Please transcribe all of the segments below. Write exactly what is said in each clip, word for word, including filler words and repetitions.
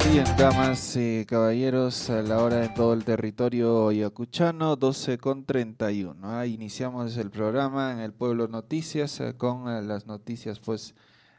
Bien, damas y caballeros, a la hora en todo el territorio ayacuchano, doce con treinta y uno. Ah, iniciamos el programa en el Pueblo Noticias eh, con eh, las noticias pues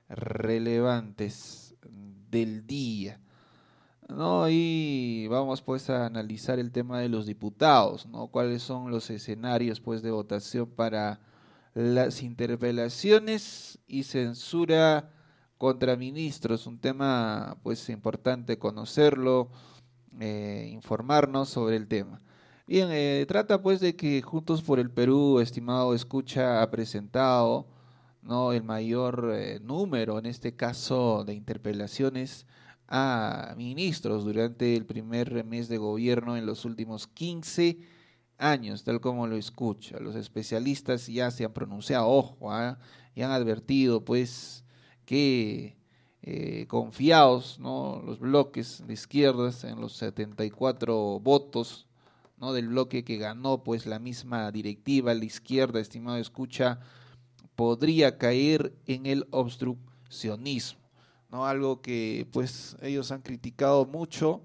relevantes del día, ¿no? Y vamos pues a analizar el tema de los diputados, ¿no? Cuáles son los escenarios pues de votación para las interpelaciones y censura contra ministros, un tema pues importante conocerlo, eh, informarnos sobre el tema. Bien, eh, trata pues de que Juntos por el Perú, estimado escucha, ha presentado, ¿no?, el mayor eh, número, en este caso, de interpelaciones a ministros durante el primer mes de gobierno en los últimos quince años, tal como lo escucha. Los especialistas ya se han pronunciado, ojo, ¿eh? y han advertido pues que eh, confiados, ¿no?, los bloques de izquierdas en los setenta y cuatro votos, ¿no?, del bloque que ganó pues la misma directiva, la izquierda, estimado escucha, podría caer en el obstruccionismo, ¿no? Algo que pues ellos han criticado mucho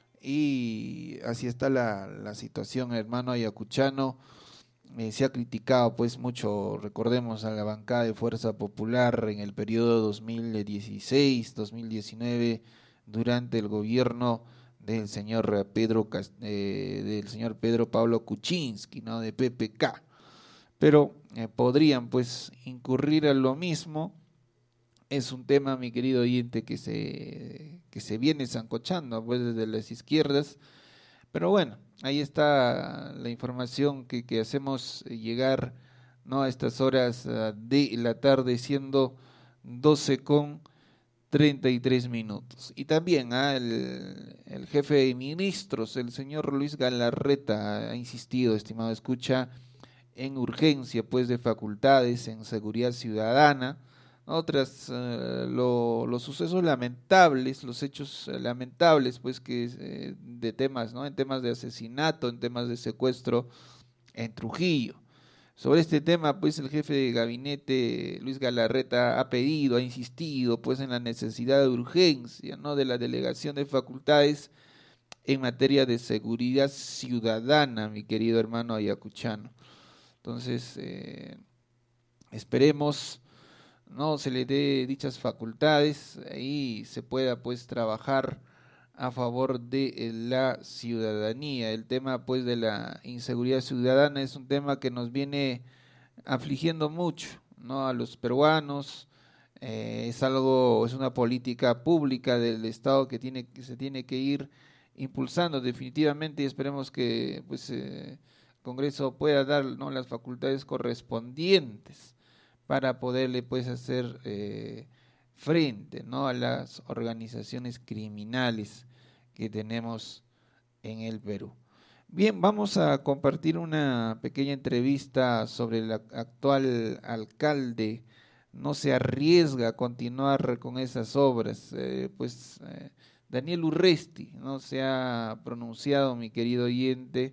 y así está la, la situación, hermano ayacuchano. Eh, se ha criticado pues mucho, recordemos, a la bancada de Fuerza Popular en el periodo dos mil dieciséis dos mil diecinueve durante el gobierno del señor Pedro eh, del señor Pedro Pablo Kuczynski, ¿no?, de P P K, pero eh, podrían pues incurrir a lo mismo. Es un tema, mi querido oyente, que se que se viene zancochando pues desde las izquierdas. Pero bueno, ahí está la información que, que hacemos llegar, ¿no?, a estas horas uh, de la tarde, siendo doce con treinta y tres minutos. Y también ¿eh? el, el jefe de ministros, el señor Luis Galarreta, ha insistido, estimado escucha, en urgencia pues de facultades en seguridad ciudadana, otras uh, lo, los sucesos lamentables, los hechos uh, lamentables pues que eh, de temas, ¿no?, en temas de asesinato, en temas de secuestro en Trujillo. Sobre este tema pues el jefe de gabinete Luis Galarreta ha pedido, ha insistido pues en la necesidad de urgencia, ¿no?, de la delegación de facultades en materia de seguridad ciudadana, mi querido hermano ayacuchano. Entonces eh, esperemos no se le dé dichas facultades y se pueda pues trabajar a favor de la ciudadanía. El tema pues de la inseguridad ciudadana es un tema que nos viene afligiendo mucho, ¿no?, a los peruanos. Eh, es algo, es una política pública del Estado que tiene que se tiene que ir impulsando definitivamente, y esperemos que pues eh, el Congreso pueda dar, ¿no?, las facultades correspondientes para poderle pues hacer eh, frente, ¿no?, a las organizaciones criminales que tenemos en el Perú. Bien, vamos a compartir una pequeña entrevista sobre el actual alcalde. No se arriesga a continuar con esas obras, eh, pues eh, Daniel Urresti no se ha pronunciado, mi querido oyente,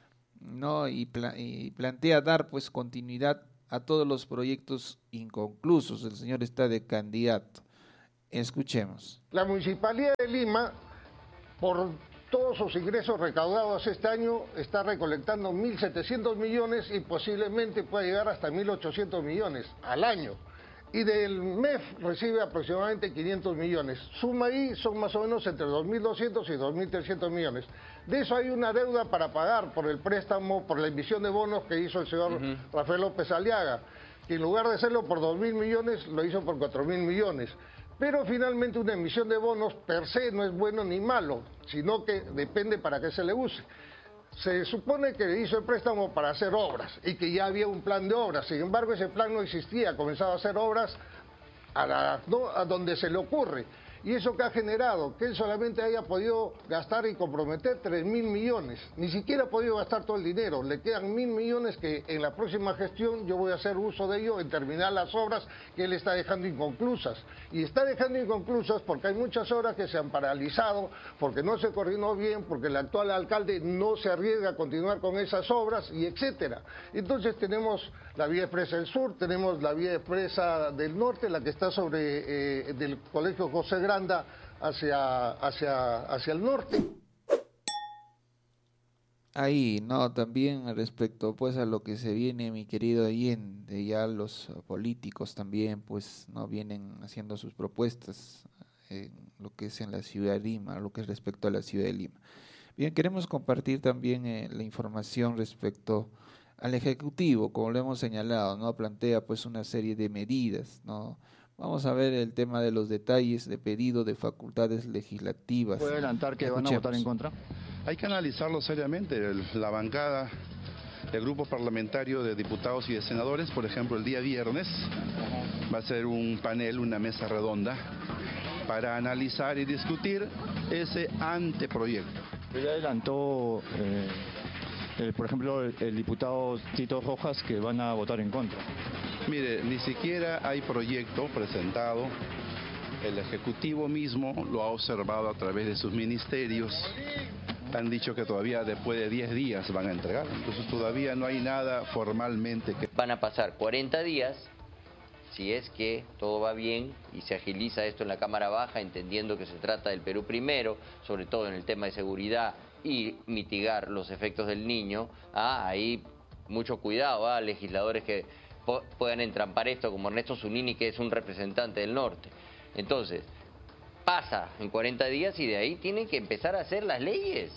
no y, pla y plantea dar pues continuidad a todos los proyectos inconclusos. El señor está de candidato. Escuchemos. La Municipalidad de Lima, por todos sus ingresos recaudados este año, está recolectando mil setecientos millones y posiblemente pueda llegar hasta mil ochocientos millones al año. Y del M E F recibe aproximadamente quinientos millones. Suma ahí, son más o menos entre dos mil doscientos y dos mil trescientos millones. De eso hay una deuda para pagar por el préstamo, por la emisión de bonos que hizo el señor uh-huh. Rafael López Aliaga, que en lugar de hacerlo por dos mil millones, lo hizo por cuatro mil millones. Pero finalmente una emisión de bonos per se no es bueno ni malo, sino que depende para qué se le use. Se supone que hizo el préstamo para hacer obras y que ya había un plan de obras. Sin embargo, ese plan no existía. Comenzaba a hacer obras a, la, ¿no? a donde se le ocurre. Y eso que ha generado, que él solamente haya podido gastar y comprometer tres mil millones. Ni siquiera ha podido gastar todo el dinero. Le quedan mil millones que en la próxima gestión yo voy a hacer uso de ello en terminar las obras que él está dejando inconclusas. Y está dejando inconclusas porque hay muchas obras que se han paralizado, porque no se coordinó bien, porque el actual alcalde no se arriesga a continuar con esas obras, y etcétera. Entonces tenemos la vía expresa del sur, tenemos la vía expresa del norte, la que está está sobre eh, del Colegio José Granda hacia, hacia, hacia el norte. Ahí, no, también respecto pues a lo que se viene, mi querido Allende, ya los políticos también pues no vienen haciendo sus propuestas en lo que es en la ciudad de Lima, lo que es respecto a la ciudad de Lima. Bien, queremos compartir también eh, la información respecto al Ejecutivo, como lo hemos señalado, ¿no? Plantea pues una serie de medidas, ¿no? Vamos a ver el tema de los detalles de pedido de facultades legislativas. ¿Puede adelantar que Escuchemos. van a votar en contra? Hay que analizarlo seriamente. El- La bancada, el grupo parlamentario de diputados y de senadores, por ejemplo, el día viernes va a ser un panel, una mesa redonda, para analizar y discutir ese anteproyecto. Ya adelantó, eh, el- por ejemplo, el, el diputado Tito Rojas que van a votar en contra. Mire, ni siquiera hay proyecto presentado. El Ejecutivo mismo lo ha observado a través de sus ministerios. Han dicho que todavía después de diez días van a entregar. Entonces todavía no hay nada formalmente que... Van a pasar cuarenta días, si es que todo va bien y se agiliza esto en la Cámara Baja, entendiendo que se trata del Perú primero, sobre todo en el tema de seguridad y mitigar los efectos del Niño. Ah, ahí mucho cuidado, ah, legisladores que po- puedan entrampar esto, como Ernesto Zunini, que es un representante del norte. Entonces, pasa en cuarenta días y de ahí tienen que empezar a hacer las leyes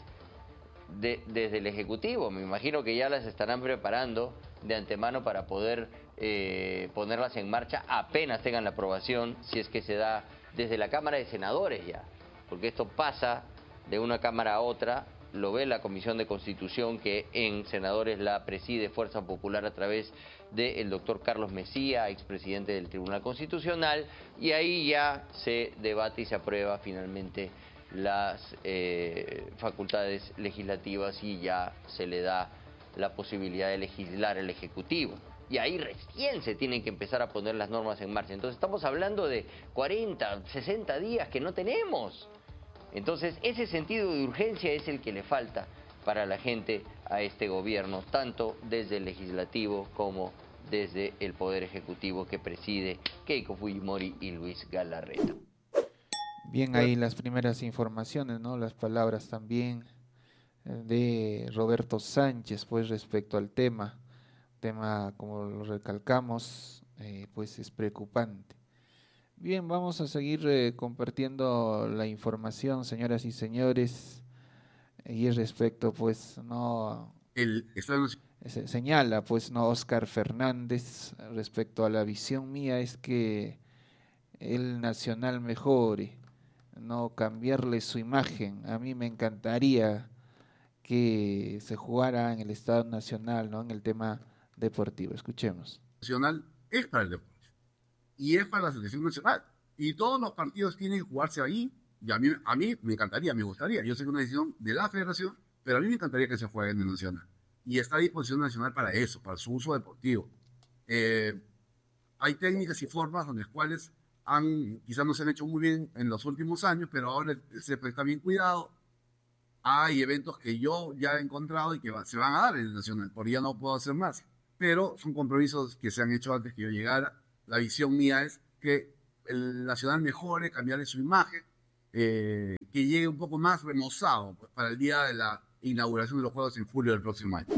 de- desde el Ejecutivo. Me imagino que ya las estarán preparando de antemano para poder eh, ponerlas en marcha apenas tengan la aprobación, si es que se da desde la Cámara de Senadores ya, porque esto pasa de una Cámara a otra, lo ve la Comisión de Constitución, que en Senadores la preside Fuerza Popular a través del doctor Carlos Mesía, expresidente del Tribunal Constitucional, y ahí ya se debate y se aprueba finalmente las eh, facultades legislativas y ya se le da la posibilidad de legislar al Ejecutivo. Y ahí recién se tienen que empezar a poner las normas en marcha. Entonces estamos hablando de cuarenta, sesenta días que no tenemos. Entonces ese sentido de urgencia es el que le falta para la gente a este gobierno, tanto desde el legislativo como desde el Poder Ejecutivo que preside Keiko Fujimori y Luis Galarreta. Bien, ahí las primeras informaciones, ¿no? Las palabras también eh, de Roberto Sánchez, pues respecto al tema, tema como lo recalcamos, eh, pues es preocupante. Bien, vamos a seguir eh, compartiendo la información, señoras y señores, y respecto, pues, no, El Estado se señala, pues, no, Oscar Fernández, respecto a la visión mía, es que el Nacional mejore, no cambiarle su imagen. A mí me encantaría que se jugara en el Estado Nacional, ¿no? En el tema deportivo. Escuchemos. Nacional es para el deporte y es para la selección nacional. Y todos los partidos tienen que jugarse ahí. Y a mí, a mí me encantaría, me gustaría. Yo sé que es una decisión de la federación, pero a mí me encantaría que se juegue en el Nacional. Y está a disposición nacional para eso, para su uso deportivo. Eh, hay técnicas y formas en las cuales han, quizás no se han hecho muy bien en los últimos años, pero ahora se está bien cuidado. Hay eventos que yo ya he encontrado y que va, se van a dar en el Nacional, porque ya no puedo hacer más. Pero son compromisos que se han hecho antes que yo llegara. La visión mía es que el Nacional mejore, cambiarle su imagen, eh, que llegue un poco más remozado pues, para el día de la inauguración de los Juegos en julio del próximo año.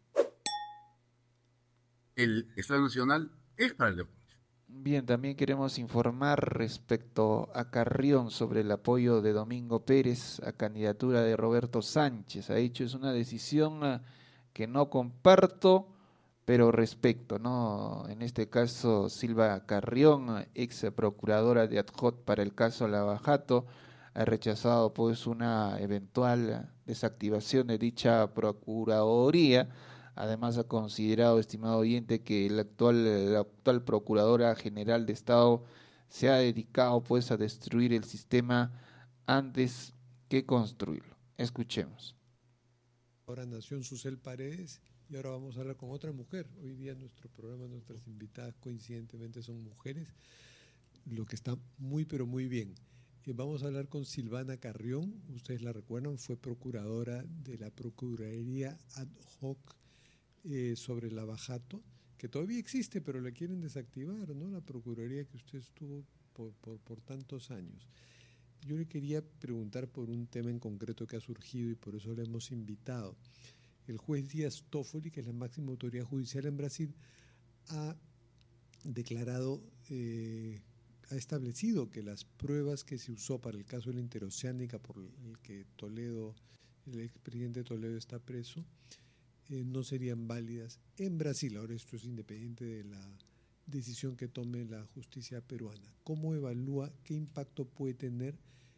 El Estadio Nacional es para el deporte. Bien, también queremos informar respecto a Carrión sobre el apoyo de Domingo Pérez a candidatura de Roberto Sánchez. Ha dicho, es una decisión uh, que no comparto, pero respeto, ¿no? En este caso, Silva Carrión, ex procuradora de Adjot para el caso Lavajato, ha rechazado pues una eventual desactivación de dicha procuraduría. Además ha considerado, estimado oyente, que el actual, la actual Procuradora General de Estado se ha dedicado pues a destruir el sistema antes que construirlo. Escuchemos. Ahora nació Susel Paredes y ahora vamos a hablar con otra mujer. Hoy día nuestro programa, nuestras invitadas coincidentemente son mujeres, lo que está muy pero muy bien. Eh, vamos a hablar con Silvana Carrión, ustedes la recuerdan, fue procuradora de la Procuraduría Ad Hoc Eh, sobre Lavajato, que todavía existe, pero la quieren desactivar, ¿no? La Procuraduría que usted estuvo por, por, por tantos años. Yo le quería preguntar por un tema en concreto que ha surgido y por eso le hemos invitado. El juez Dias Toffoli, que es la máxima autoridad judicial en Brasil, ha declarado, eh, ha establecido que las pruebas que se usó para el caso de la Interoceánica, por el que Toledo, el expresidente Toledo está preso, eh, no serían válidas en Brasil. Ahora esto es independiente de la decisión que tome la justicia peruana. ¿Cómo evalúa qué impacto puede tener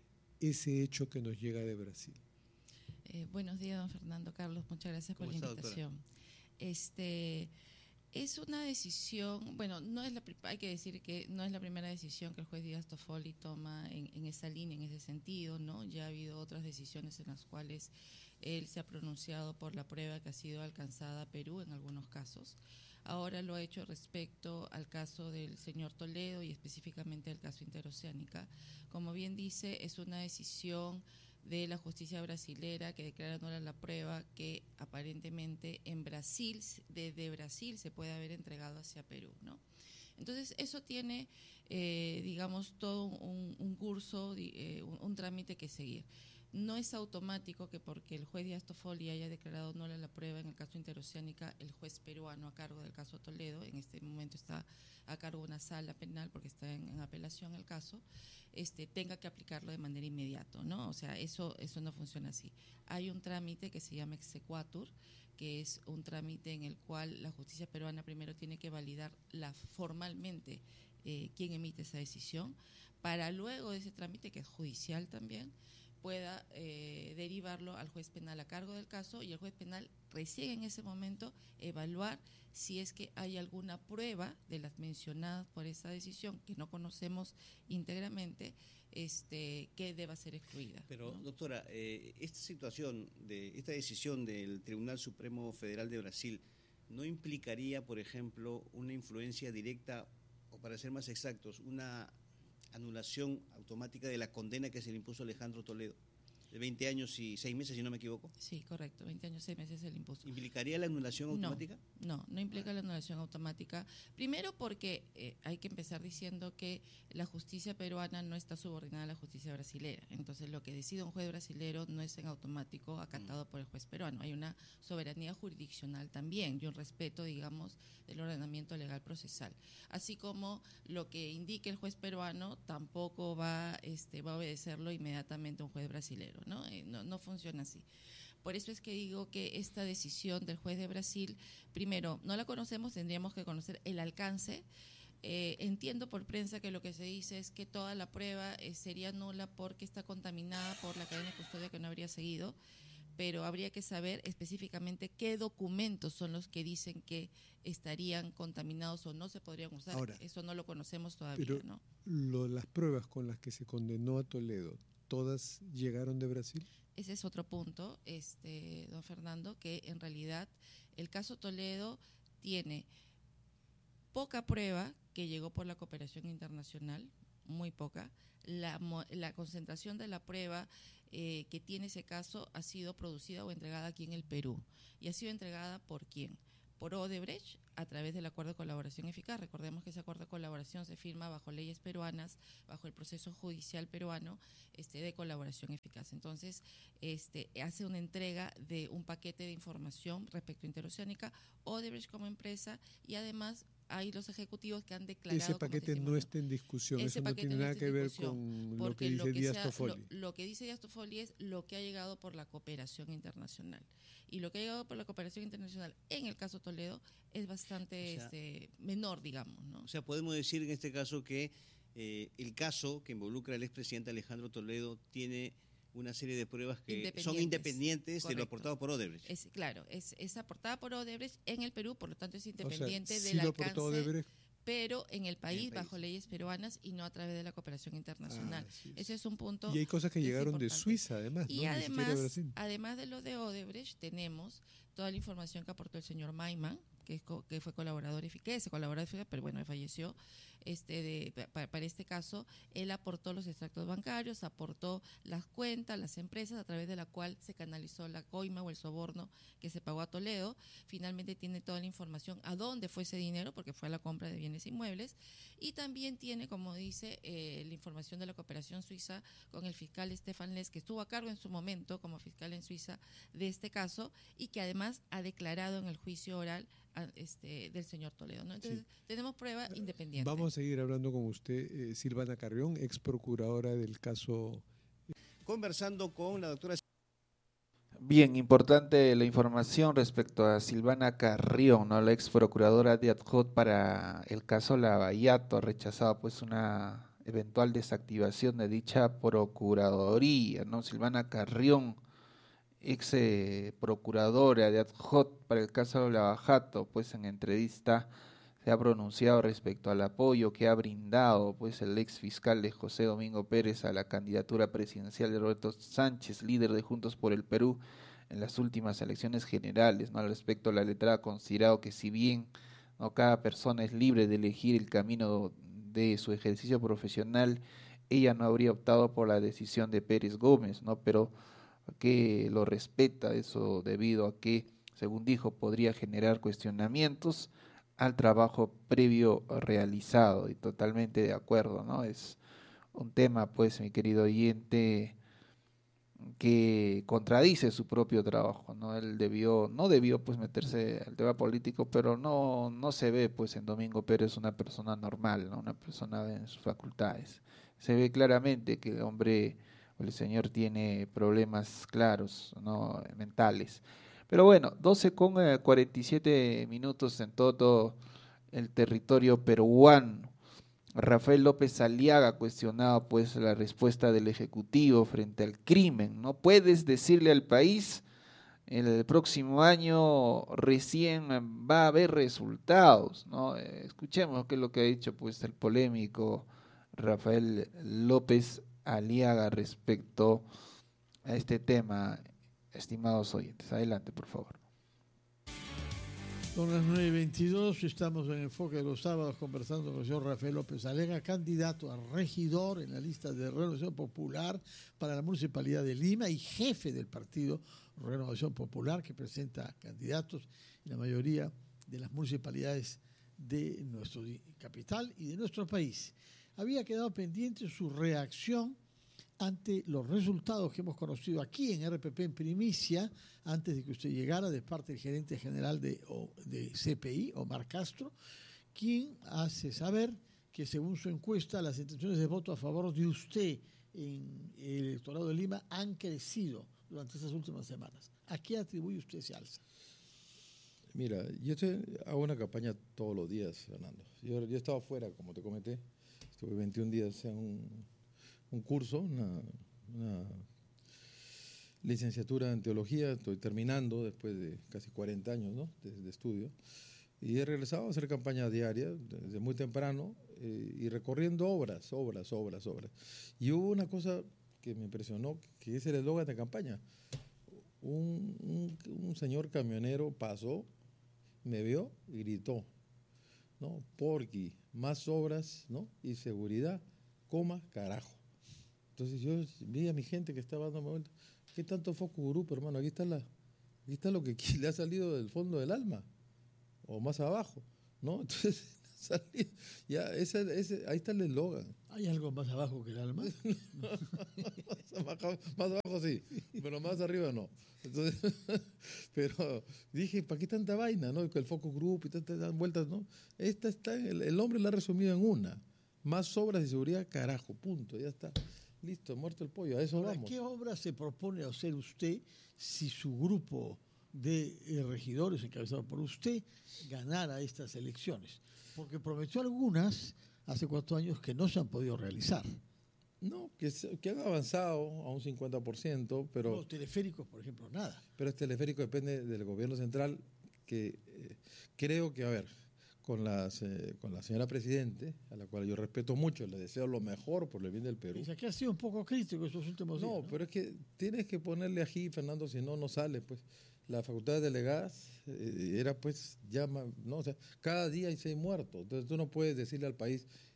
ese hecho que nos llega de Brasil? Eh, buenos días, don Fernando Carlos. Muchas gracias por la está, invitación. Este, es una decisión, bueno, no es la, hay que decir que no es la primera decisión que el juez Dias Toffoli toma en, en esa línea, en ese sentido, ¿no? Ya ha habido otras decisiones en las cuales él se ha pronunciado por la prueba que ha sido alcanzada a Perú en algunos casos. Ahora lo ha hecho respecto al caso del señor Toledo y específicamente al caso Interoceánica. Como bien dice, es una decisión de la justicia brasilera que declara nula la prueba que aparentemente en Brasil, desde Brasil, se puede haber entregado hacia Perú, ¿no? Entonces, eso tiene, eh, digamos, todo un, un curso, eh, un, un trámite que seguir. No es automático que porque el juez Dias Toffoli haya declarado nula la prueba en el caso Interoceánica, el juez peruano a cargo del caso Toledo, en este momento está a cargo de una sala penal porque está en, en apelación el caso, este, tenga que aplicarlo de manera inmediata, ¿no? O sea, eso, eso no funciona así. Hay un trámite que se llama exequatur, que es un trámite en el cual la justicia peruana primero tiene que validar la, formalmente eh, quién emite esa decisión, para luego de ese trámite, que es judicial también, pueda eh, derivarlo al juez penal a cargo del caso y el juez penal recién en ese momento evaluar si es que hay alguna prueba de las mencionadas por esa decisión que no conocemos íntegramente, este, que deba ser excluida. Pero, ¿no? doctora, eh, esta situación, de esta decisión del Tribunal Supremo Federal de Brasil, ¿no implicaría, por ejemplo, una influencia directa, o para ser más exactos, una anulación automática de la condena que se le impuso a Alejandro Toledo, de veinte años y seis meses, si no me equivoco? Sí, correcto, veinte años y seis meses se le impuso. ¿Implicaría la anulación automática? No, no, no implica la anulación automática. Primero porque eh, hay que empezar diciendo que la justicia peruana no está subordinada a la justicia brasilera. Entonces, lo que decide un juez brasilero no es en automático acatado mm. por el juez peruano. Hay una soberanía jurisdiccional también y un respeto, digamos, del ordenamiento legal procesal. Así como lo que indique el juez peruano tampoco va, este, va a obedecerlo inmediatamente un juez brasilero. ¿no? Eh, no, no funciona así. Por eso es que digo que esta decisión del juez de Brasil, primero, no la conocemos, tendríamos que conocer el alcance. Eh, entiendo por prensa que lo que se dice es que toda la prueba eh, sería nula porque está contaminada por la cadena de custodia que no habría seguido, pero habría que saber específicamente qué documentos son los que dicen que estarían contaminados o no se podrían usar. Ahora, eso no lo conocemos todavía, pero ¿no? Lo, las pruebas con las que se condenó a Toledo, ¿todas llegaron de Brasil? Ese es otro punto, este, don Fernando, que en realidad el caso Toledo tiene poca prueba que llegó por la cooperación internacional, muy poca. La, la concentración de la prueba eh, que tiene ese caso ha sido producida o entregada aquí en el Perú. ¿Y ha sido entregada por quién? Por Odebrecht, a través del acuerdo de colaboración eficaz. Recordemos que ese acuerdo de colaboración se firma bajo leyes peruanas, bajo el proceso judicial peruano este, de colaboración eficaz. Entonces, este, hace una entrega de un paquete de información respecto a Interoceánica, Odebrecht como empresa, y además hay los ejecutivos que han declarado. Ese paquete no está en discusión, Ese eso no tiene no nada que ver con lo que dice Dias Toffoli. Lo, lo que dice Dias Toffoli es lo que ha llegado por la cooperación internacional. Y lo que ha llegado por la cooperación internacional en el caso Toledo es bastante o sea, este, menor, digamos, ¿no? O sea, podemos decir en este caso que eh, el caso que involucra al expresidente Alejandro Toledo tiene una serie de pruebas que independientes, son independientes correcto. De lo aportado por Odebrecht. Es, claro, es, es aportada por Odebrecht en el Perú, por lo tanto es independiente o sea, del sí alcance, lo Odebrecht, pero en el país, en el país bajo leyes peruanas y no a través de la cooperación internacional. Ah, sí, Ese es un punto. Y hay cosas que llegaron de Suiza, además, y ¿no? además, de además de lo de Odebrecht, tenemos toda la información que aportó el señor Maiman, que, es co que fue colaborador eficaz, colaborador eficaz, pero bueno, falleció, este, de, para, para este caso, él aportó los extractos bancarios, aportó las cuentas, las empresas a través de la cual se canalizó la coima o el soborno que se pagó a Toledo. Finalmente tiene toda la información a dónde fue ese dinero, porque fue a la compra de bienes inmuebles, y también tiene, como dice, eh, la información de la cooperación suiza con el fiscal Stefan Les, que estuvo a cargo en su momento como fiscal en Suiza de este caso y que además ha declarado en el juicio oral a, este, del señor Toledo, ¿no? Entonces, sí, tenemos prueba independiente. Vamos a seguir hablando con usted, eh, Silvana Carrión, ex procuradora del caso. Conversando con la doctora. Bien, importante la información respecto a Silvana Carrión, ¿no? La ex procuradora de Adjot para el caso Lavallato, ha rechazado pues una eventual desactivación de dicha procuraduría, ¿no? Silvana Carrión, ex eh, procuradora de Adjot para el caso Lavallato, pues en entrevista se ha pronunciado respecto al apoyo que ha brindado pues el ex fiscal de José Domingo Pérez a la candidatura presidencial de Roberto Sánchez, líder de Juntos por el Perú, en las últimas elecciones generales, ¿no? Al respecto, la letrada ha considerado que si bien no cada persona es libre de elegir el camino de su ejercicio profesional, ella no habría optado por la decisión de Pérez Gómez, ¿no? Pero que lo respeta eso debido a que, según dijo, podría generar cuestionamientos al trabajo previo realizado, y totalmente de acuerdo, ¿no? Es un tema, pues, mi querido oyente, que contradice su propio trabajo, ¿no? Él debió, no debió pues meterse al tema político, pero no, no se ve pues en Domingo Pérez una persona normal, ¿no? Una persona en sus facultades. Se ve claramente que el hombre, o el señor, tiene problemas claros, ¿no? Mentales. Pero bueno, doce con cuarenta y siete minutos en todo el territorio peruano. Rafael López Aliaga cuestionaba pues la respuesta del Ejecutivo frente al crimen. No puedes decirle al país el próximo año recién va a haber resultados, ¿no? Escuchemos qué es lo que ha dicho pues el polémico Rafael López Aliaga respecto a este tema, estimados oyentes. Adelante, por favor. Son las nueve y veintidós, estamos en Enfoque de los Sábados conversando con el señor Rafael López Aliaga, candidato a regidor en la lista de Renovación Popular para la Municipalidad de Lima y jefe del partido Renovación Popular, que presenta candidatos en la mayoría de las municipalidades de nuestra capital y de nuestro país. Había quedado pendiente su reacción ante los resultados que hemos conocido aquí en R P P en primicia, antes de que usted llegara, de parte del gerente general de, de C P I, Omar Castro, quien hace saber que según su encuesta las intenciones de voto a favor de usted en el electorado de Lima han crecido durante estas últimas semanas. ¿A qué atribuye usted ese alza? Mira, yo estoy, hago una campaña todos los días, Fernando. Yo, yo he estado fuera, como te comenté, estuve veintiún días en un... un curso, una, una licenciatura en teología, estoy terminando después de casi cuarenta años, ¿no? de, de estudio, y he regresado a hacer campaña diaria desde muy temprano eh, y recorriendo obras, obras, obras, obras. Y hubo una cosa que me impresionó, que es el eslogan de campaña. Un, un, un señor camionero pasó, me vio y gritó, ¿no? Porque más obras, ¿no? y seguridad, coma, carajo. Entonces yo vi a mi gente que estaba dando vuelta. ¿Qué tanto foco grupo, hermano? Aquí está, la, aquí está lo que le ha salido del fondo del alma, o más abajo, ¿no? Entonces, salí, ya, ese, ese, ahí está el eslogan. ¿Hay algo más abajo que el alma? más, más abajo sí, pero más arriba no. Entonces, pero dije, ¿para qué tanta vaina, no? El foco grupo y tantas vueltas, ¿no? Esta está, el, el hombre la ha resumido en una. Más obras de seguridad, carajo, punto, ya está. Listo, muerto el pollo, a eso Ahora, vamos. ¿qué obra se propone hacer usted si su grupo de eh, regidores encabezado por usted ganara estas elecciones? Porque prometió algunas hace cuatro años que no se han podido realizar. No, que, que han avanzado a un cincuenta por ciento, pero... Los teleféricos, por ejemplo, nada. Pero este teleférico depende del gobierno central, que eh, creo que, a ver... Con, las, eh, con la señora Presidente, a la cual yo respeto mucho, le deseo lo mejor por el bien del Perú. Dice que ha sido un poco crítico estos últimos días. No, ¿no? Pero es que tienes que ponerle ají, Fernando, si no, no sale. Pues la facultad de delegadas eh, era pues ya, ¿no? O sea, cada día hay seis muertos. Entonces tú no puedes decirle al país,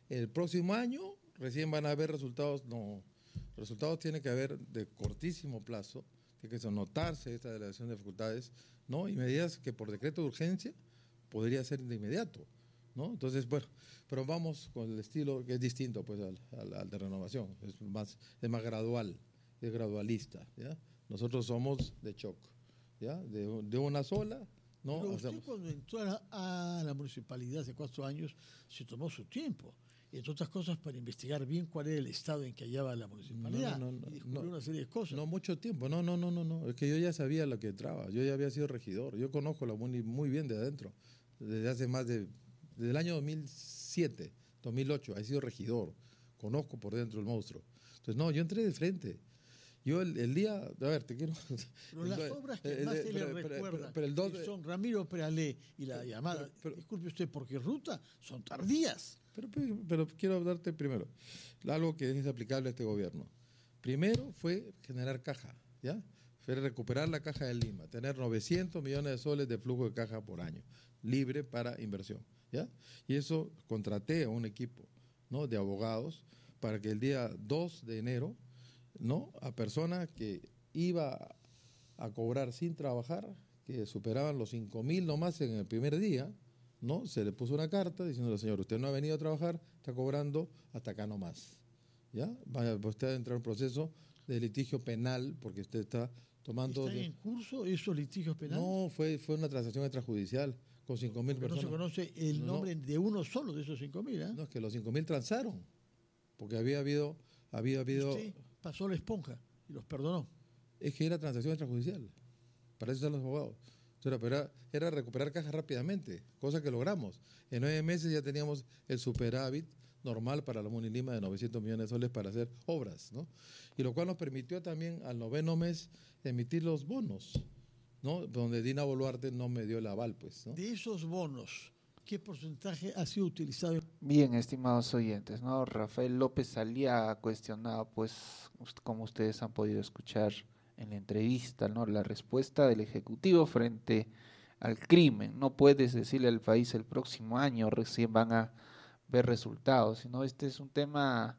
El próximo año recién van a haber resultados, no, resultados tienen que haber de cortísimo plazo, tiene que notarse esta delegación de facultades, ¿no? Y medidas que por decreto de urgencia podría ser de inmediato, ¿no? Entonces, bueno, pero vamos con el estilo que es distinto pues al, al, al de renovación, es más, es más gradual, es gradualista, ¿ya? Nosotros somos de shock, ¿ya? De, de una sola, ¿no? Pero usted Hacemos. cuando entró a la municipalidad hace cuatro años se tomó su tiempo, entre otras cosas para investigar bien cuál era el estado en que hallaba la municipalidad No, no, no, y descubrió no, una serie de cosas. No mucho tiempo, no, no, no, no, no, es que yo ya sabía lo que entraba, yo ya había sido regidor, yo conozco la MUNI muy bien de adentro, desde hace más de, desde el año dos mil siete, dos mil ocho, he sido regidor, conozco por dentro el monstruo. Entonces, no, yo entré de frente. Yo el, el día, a ver, te quiero... Pero las obras que más se le recuerdan son Ramiro Peralé y la llamada, pero, pero, disculpe usted, porque ruta son tardías. Pero, pero, pero quiero hablarte primero, algo que es aplicable a este gobierno. Primero fue generar caja, ¿ya? Fue recuperar la caja de Lima, tener novecientos millones de soles de flujo de caja por año, libre para inversión, ¿ya? Y eso contraté a un equipo, ¿no?, de abogados para que el día dos de enero, ¿no?, a personas que iba a cobrar sin trabajar, que superaban los cinco mil nomás en el primer día, ¿no?, se le puso una carta diciéndole, señor, usted no ha venido a trabajar, está cobrando hasta acá nomás, ¿ya? Vaya usted a entrar en un proceso de litigio penal porque usted está tomando... ¿Están de... en curso esos litigios penales? No, fue, fue una transacción extrajudicial con cinco mil personas. No se conoce el no, nombre no. de uno solo de esos cinco mil, ¿eh? No, es que los cinco mil transaron, porque había habido... Había habido usted pasó la esponja y los perdonó. Es que era transacción extrajudicial, para eso están los abogados. Era, era, era recuperar cajas rápidamente, cosa que logramos. En nueve meses ya teníamos el superávit normal para la MUNI Lima de novecientos millones de soles para hacer obras, ¿no? Y lo cual nos permitió también al noveno mes emitir los bonos, ¿no?, donde Dina Boluarte no me dio el aval, pues, ¿no? De esos bonos, ¿qué porcentaje ha sido utilizado? Bien, estimados oyentes, ¿no? Rafael López salía cuestionado, pues, como ustedes han podido escuchar en la entrevista, ¿no?, la respuesta del Ejecutivo frente al crimen. No puedes decirle al país el próximo año recién van a ver resultados, sino este es un tema,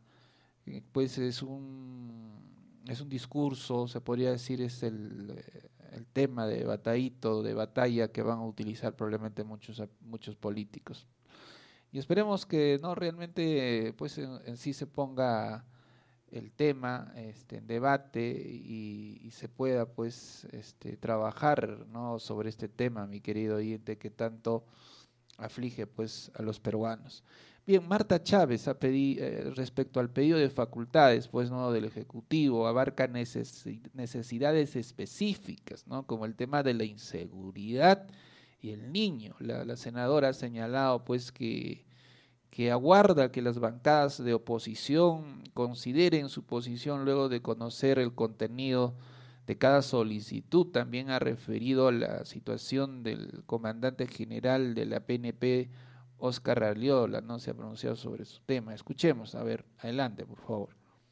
pues es un es un discurso, se podría decir, es el, el tema de batallito, de batalla que van a utilizar probablemente muchos muchos políticos. Y esperemos que no realmente pues en, en sí se ponga el tema este, en debate y, y se pueda pues este, trabajar, ¿no?, sobre este tema, mi querido oyente, que tanto aflige pues a los peruanos. Bien, Marta Chávez ha pedido, eh, respecto al pedido de facultades pues no del Ejecutivo, abarca neces necesidades específicas, ¿no?, como el tema de la inseguridad y el niño. La, la senadora ha señalado pues que que aguarda que las bancadas de oposición consideren su posición luego de conocer el contenido de cada solicitud. También ha referido a la situación del comandante general de la P N P, Oscar Arriola, no se ha pronunciado sobre su tema. Escuchemos, a ver, adelante, por favor.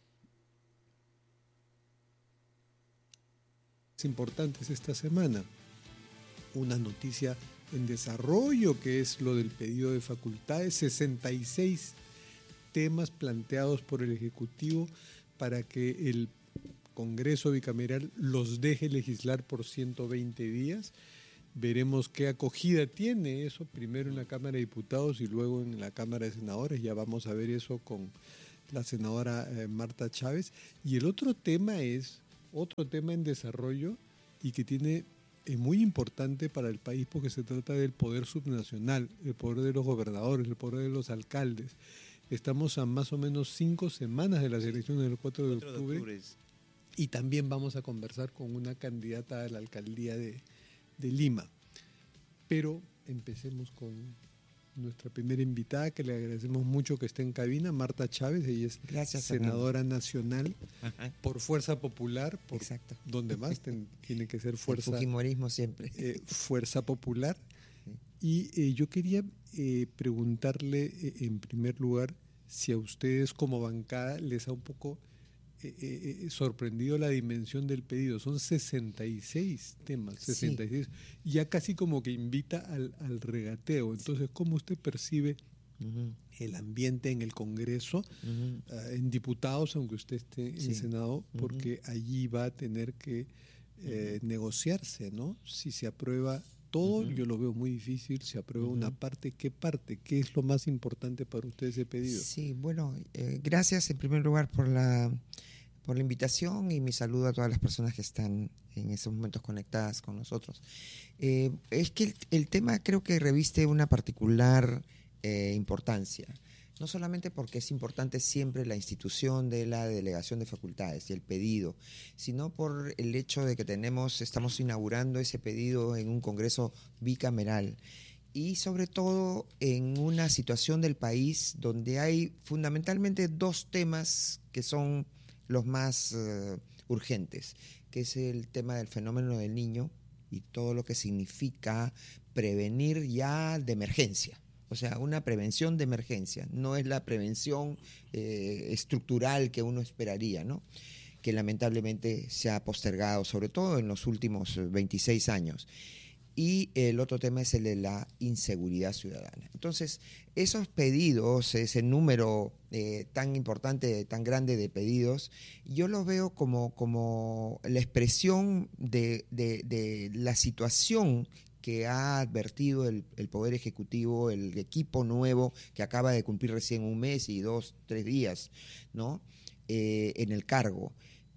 Importantes esta semana. Una noticia en desarrollo, que es lo del pedido de facultades, sesenta y seis temas planteados por el Ejecutivo para que el Congreso bicameral los deje legislar por ciento veinte días. Veremos qué acogida tiene eso, primero en la Cámara de Diputados y luego en la Cámara de Senadores. Ya vamos a ver eso con la senadora eh, Marta Chávez. Y el otro tema es, otro tema en desarrollo y que tiene... es muy importante para el país porque se trata del poder subnacional, el poder de los gobernadores, el poder de los alcaldes. Estamos a más o menos cinco semanas de las elecciones del cuatro de octubre y también vamos a conversar con una candidata a la alcaldía de, de Lima. Pero empecemos con nuestra primera invitada, que le agradecemos mucho que esté en cabina, Marta Chávez. Ella es Gracias, senadora Fernando. nacional. Ajá. Por Fuerza Popular. Por Exacto. ¿Dónde más? Ten, tiene que ser fuerza. El fujimorismo siempre. Eh, fuerza Popular. Sí. Y eh, yo quería eh, preguntarle eh, en primer lugar si a ustedes como bancada les ha un poco eh, eh, sorprendido la dimensión del pedido. Son sesenta y seis temas, sesenta y seis. Sí. Ya casi como que invita al, al regateo. Entonces, ¿cómo usted percibe uh-huh. el ambiente en el Congreso, uh-huh. uh, en diputados, aunque usted esté en sí. el Senado, porque uh-huh. allí va a tener que eh, uh-huh. negociarse, ¿no? Si se aprueba todo, uh-huh. yo lo veo muy difícil. Se aprueba uh-huh. una parte, ¿qué parte? ¿Qué es lo más importante para usted ese pedido? Sí, bueno, eh, gracias en primer lugar por la, por la invitación y mi saludo a todas las personas que están en estos momentos conectadas con nosotros. Eh, es que el, el tema creo que reviste una particular eh, importancia. No solamente porque es importante siempre la institución de la delegación de facultades y el pedido, sino por el hecho de que tenemos, estamos inaugurando ese pedido en un congreso bicameral y sobre todo en una situación del país donde hay fundamentalmente dos temas que son los más uh, urgentes, que es el tema del fenómeno del niño y todo lo que significa prevenir ya de emergencia. O sea, una prevención de emergencia, no es la prevención eh, estructural que uno esperaría, ¿no? Que lamentablemente se ha postergado, sobre todo en los últimos veintiséis años. Y el otro tema es el de la inseguridad ciudadana. Entonces, esos pedidos, ese número eh, tan importante, tan grande de pedidos, yo los veo como, como la expresión de, de, de la situación que ha advertido el, el Poder Ejecutivo, el equipo nuevo que acaba de cumplir recién un mes y dos, tres días, ¿no? Eh, en el cargo.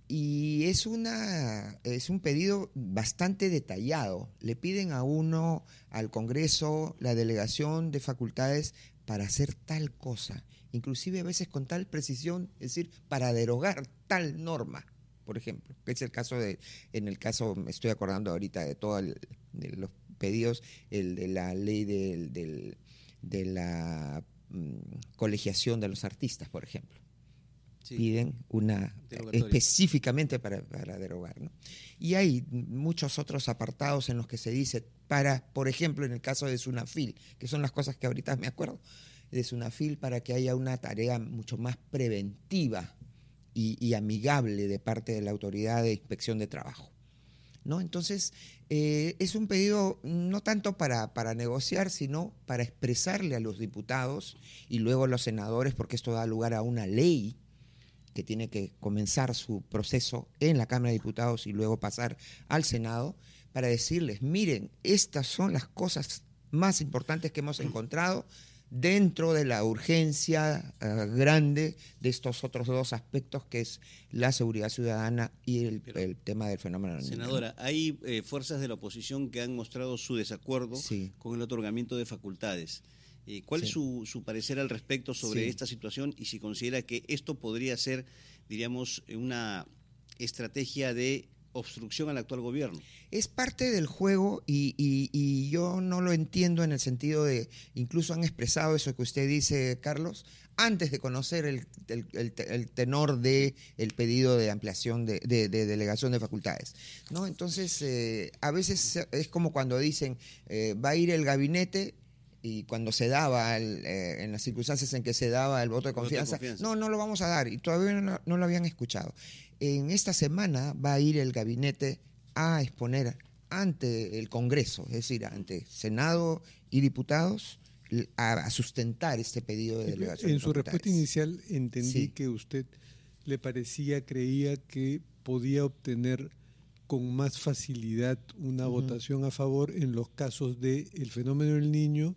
Y es, una, es un pedido bastante detallado. Le piden a uno, al Congreso, la delegación de facultades para hacer tal cosa, inclusive a veces con tal precisión, es decir, para derogar tal norma, por ejemplo, que es el caso de, en el caso, me estoy acordando ahorita de todos los pedidos, el de la ley del, del, de la um, colegiación de los artistas, por ejemplo. Sí. Piden una específicamente para, para derogar, ¿no? Y hay muchos otros apartados en los que se dice para, por ejemplo, en el caso de Sunafil, que son las cosas que ahorita me acuerdo, de Sunafil, para que haya una tarea mucho más preventiva y, y amigable de parte de la Autoridad de Inspección de Trabajo, ¿no? Entonces, eh, es un pedido no tanto para, para negociar, sino para expresarle a los diputados y luego a los senadores, porque esto da lugar a una ley que tiene que comenzar su proceso en la Cámara de Diputados y luego pasar al Senado, para decirles, miren, estas son las cosas más importantes que hemos encontrado dentro de la urgencia uh, grande de estos otros dos aspectos, que es la seguridad ciudadana y el, Pero, el tema del fenómeno del niño. Senadora, hay eh, fuerzas de la oposición que han mostrado su desacuerdo sí. con el otorgamiento de facultades. Eh, ¿Cuál sí. es su, su parecer al respecto sobre sí. esta situación y si considera que esto podría ser, diríamos, una estrategia de obstrucción al actual gobierno? Es parte del juego y, y, y yo no lo entiendo en el sentido de, incluso han expresado eso que usted dice, Carlos, antes de conocer el, el, el, el tenor del pedido de ampliación de, de, de delegación de facultades, ¿no? Entonces, eh, a veces es como cuando dicen, eh, va a ir el gabinete. Y cuando se daba, el, eh, en las circunstancias en que se daba el voto de confianza, voto de confianza. no, no lo vamos a dar, y todavía no, no lo habían escuchado. En esta semana va a ir el gabinete a exponer ante el Congreso, es decir, ante Senado y diputados, a, a sustentar este pedido de delegación. En de su respuesta inicial entendí sí. que usted le parecía, creía que podía obtener con más facilidad una uh-huh. votación a favor en los casos de el fenómeno del niño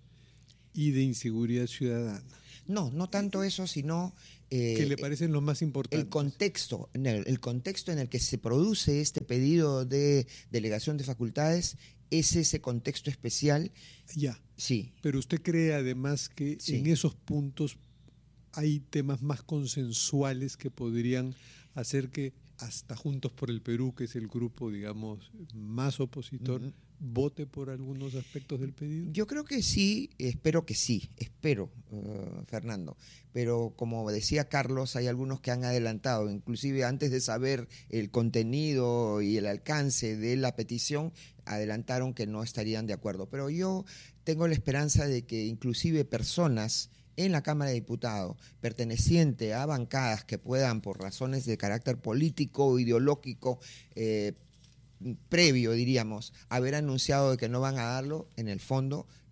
y de inseguridad ciudadana. No, no tanto eso, sino... Eh, ¿Qué le parecen los más importantes? El contexto, el, el contexto en el que se produce este pedido de delegación de facultades es ese contexto especial. Ya. Sí. Pero usted cree además que sí. en esos puntos hay temas más consensuales que podrían hacer que hasta Juntos por el Perú, que es el grupo, digamos, más opositor, uh-huh. vote por algunos aspectos del pedido? Yo creo que sí, espero que sí, espero, uh, Fernando. Pero como decía Carlos, hay algunos que han adelantado, inclusive antes de saber el contenido y el alcance de la petición, adelantaron que no estarían de acuerdo. Pero yo tengo la esperanza de que inclusive personas en la Cámara de Diputados, perteneciente a bancadas que puedan, por razones de carácter político o ideológico, eh, previo, diríamos, haber anunciado de que no van a darlo, en el fondo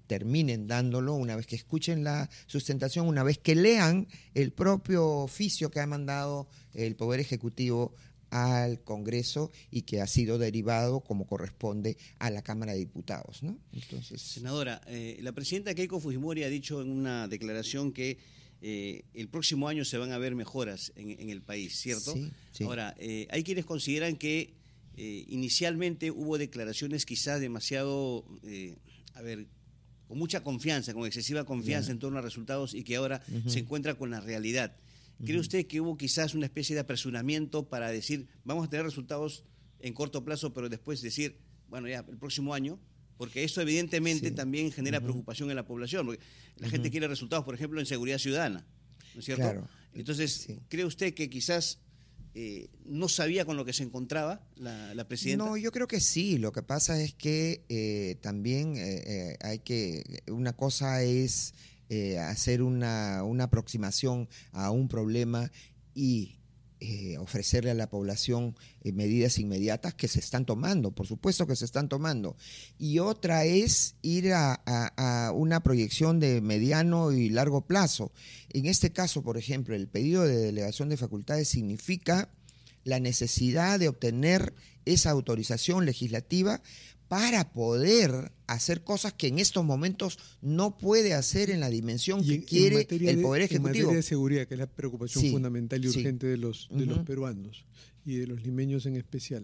terminen dándolo una vez que escuchen la sustentación, una vez que lean el propio oficio que ha mandado el Poder Ejecutivo al Congreso y que ha sido derivado como corresponde a la Cámara de Diputados, ¿no? Entonces, senadora, eh, la presidenta Keiko Fujimori ha dicho en una declaración que eh, el próximo año se van a ver mejoras en, en el país, ¿cierto? Sí, sí. Ahora, eh, hay quienes consideran que eh, inicialmente hubo declaraciones quizás demasiado, eh, a ver, con mucha confianza, con excesiva confianza yeah. en torno a resultados y que ahora uh-huh. se encuentra con la realidad. ¿Cree uh-huh. usted que hubo quizás una especie de apresuramiento para decir, vamos a tener resultados en corto plazo, pero después decir, bueno, ya, el próximo año? Porque eso evidentemente sí. también genera uh-huh. preocupación en la población, porque la uh-huh. gente quiere resultados, por ejemplo, en seguridad ciudadana, ¿no es cierto? Claro. Entonces, sí. ¿cree usted que quizás eh, no sabía con lo que se encontraba la, la presidenta? No, yo creo que sí. Lo que pasa es que eh, también eh, eh, hay que, una cosa es eh, hacer una, una aproximación a un problema y Eh, ofrecerle a la población eh, medidas inmediatas que se están tomando, por supuesto que se están tomando. Y otra es ir a, a, a una proyección de mediano y largo plazo. En este caso, por ejemplo, el pedido de delegación de facultades significa la necesidad de obtener esa autorización legislativa para poder hacer cosas que en estos momentos no puede hacer en la dimensión que en, quiere en el Poder de, Ejecutivo. En materia de seguridad, que es la preocupación sí, fundamental y urgente sí. de los, de uh-huh. los peruanos y de los limeños en especial.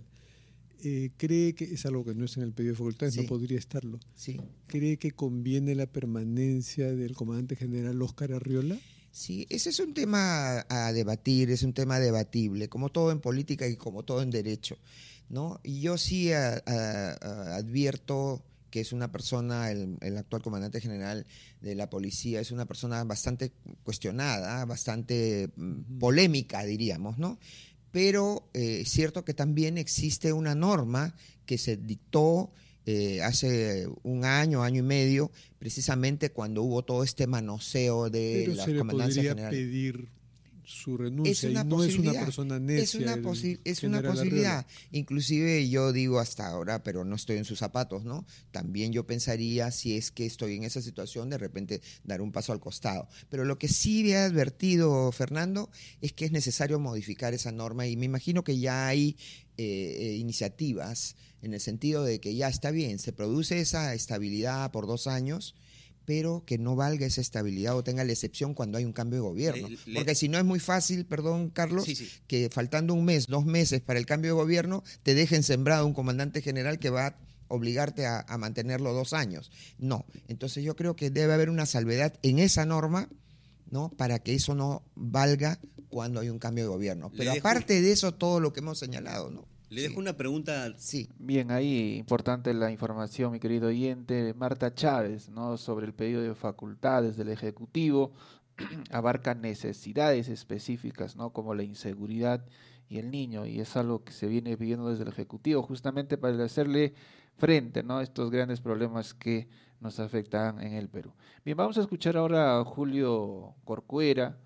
Eh, ¿Cree que es algo que no es en el pedido de facultades, sí. no podría estarlo? Sí. ¿Cree que conviene la permanencia del comandante general Óscar Arriola? Sí, ese es un tema a debatir, es un tema debatible, como todo en política y como todo en derecho, ¿no? Y yo sí a, a, a advierto que es una persona, el, el actual comandante general de la policía, es una persona bastante cuestionada, bastante uh-huh. polémica, diríamos, ¿no? Pero eh, es cierto que también existe una norma que se dictó eh, hace un año, año y medio, precisamente cuando hubo todo este manoseo de Pero la se le comandancia podría general. Pedir su renuncia es una y no es una persona necia. Es una, posi- es una posibilidad. Inclusive yo digo hasta ahora, pero no estoy en sus zapatos, ¿no? También yo pensaría, si es que estoy en esa situación, de repente dar un paso al costado. Pero lo que sí he advertido, Fernando, es que es necesario modificar esa norma y me imagino que ya hay eh, eh, iniciativas en el sentido de que ya está bien, se produce esa estabilidad por dos años, pero que no valga esa estabilidad o tenga la excepción cuando hay un cambio de gobierno. Le, le, Porque si no es muy fácil, perdón, Carlos, sí, sí. que faltando un mes, dos meses para el cambio de gobierno, te dejen sembrado un comandante general que va a obligarte a, a mantenerlo dos años. No, entonces yo creo que debe haber una salvedad en esa norma, ¿no? Para que eso no valga cuando hay un cambio de gobierno. Pero dejo, aparte de eso, todo lo que hemos señalado, ¿no? Le dejo sí. una pregunta. Sí. Bien, ahí importante la información, mi querido oyente. Marta Chávez, ¿no? Sobre el pedido de facultades del Ejecutivo, abarca necesidades específicas, ¿no? Como la inseguridad y el niño, y es algo que se viene pidiendo desde el Ejecutivo, justamente para hacerle frente, ¿no? a estos grandes problemas que nos afectan en el Perú. Bien, vamos a escuchar ahora a Julio Corcuera,